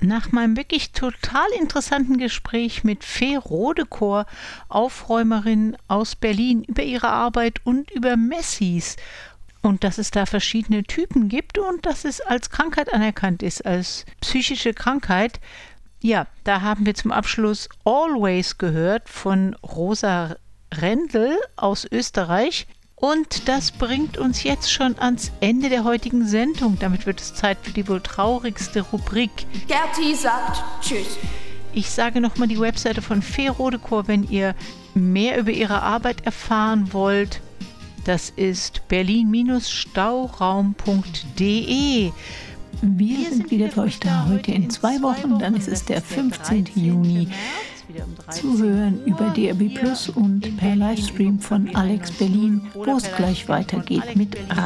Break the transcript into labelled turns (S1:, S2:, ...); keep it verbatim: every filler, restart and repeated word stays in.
S1: Nach meinem wirklich total interessanten Gespräch mit Fee Rodekor, Aufräumerin aus Berlin, über ihre Arbeit und über Messis und dass es da verschiedene Typen gibt und dass es als Krankheit anerkannt ist, als psychische Krankheit. Ja, da haben wir zum Abschluss Always gehört von Rosa Rendel aus Österreich. Und das bringt uns jetzt schon ans Ende der heutigen Sendung. Damit wird es Zeit für die wohl traurigste Rubrik.
S2: Gerti sagt Tschüss.
S1: Ich sage nochmal die Webseite von Fee Rodekor, wenn ihr mehr über ihre Arbeit erfahren wollt. Das ist berlin stauraum punkt de.
S3: Wir sind wieder für euch da heute in zwei Wochen. Dann ist es der fünfzehnten Juni. Zu hören über D R B Plus und per Livestream von Alex Berlin, wo es gleich weitergeht mit